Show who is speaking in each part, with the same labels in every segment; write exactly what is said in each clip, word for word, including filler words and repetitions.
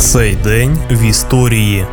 Speaker 1: Цей день в історії.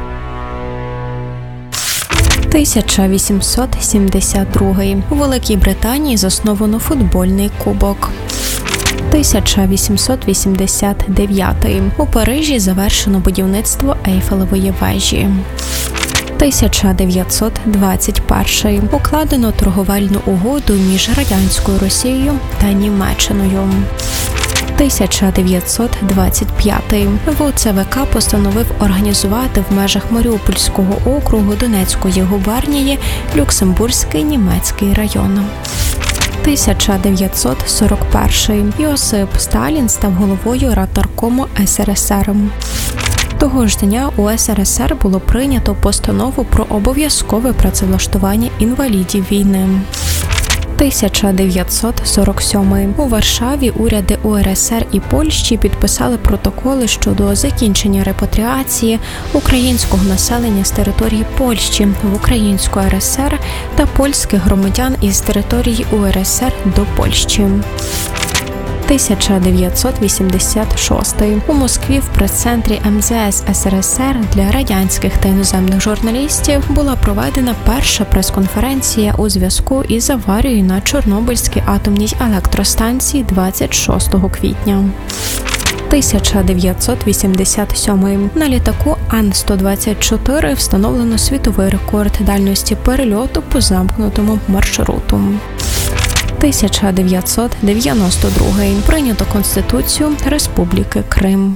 Speaker 2: тисяча вісімсот сімдесят другий. У Великій Британії засновано футбольний кубок. тисяча вісімсот вісімдесят дев'ятий. У Парижі завершено будівництво Ейфелевої вежі. тисяча дев'ятсот двадцять перший. Укладено торговельну угоду між радянською Росією та Німеччиною. тисяча дев'ятсот двадцять п'ятий. В Це Ве Ка постановив організувати в межах Маріупольського округу Донецької губернії Люксембурзький німецький район. тисяча дев'ятсот сорок перший. Йосип Сталін став головою Раднаркому Ес Ер Ес Ер. Того ж дня у Ес Ер Ес Ер було прийнято постанову про обов'язкове працевлаштування інвалідів війни. тисяча дев'ятсот сорок сьомий. У Варшаві уряди У Ер Ес Ер і Польщі підписали протоколи щодо закінчення репатріації українського населення з території Польщі в Українську Ер Ес Ер та польських громадян із території У Ер Ес Ер до Польщі. тисяча дев'ятсот вісімдесят шостий. У Москві в прес-центрі Ем Зе Ес Ес Ер Ес Ер для радянських та іноземних журналістів була проведена перша прес-конференція у зв'язку із аварією на Чорнобильській атомній електростанції двадцять шостого квітня. тисяча дев'ятсот вісімдесят сьомий. На літаку Ан сто двадцять чотири встановлено світовий рекорд дальності перельоту по замкнутому маршруту. тисяча дев'ятсот дев'яносто другий. Прийнято Конституцію Республіки Крим.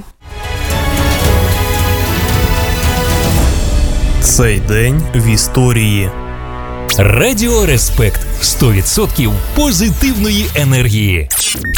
Speaker 1: Цей день в історії.
Speaker 3: Радіо Респект. сто відсотків позитивної енергії.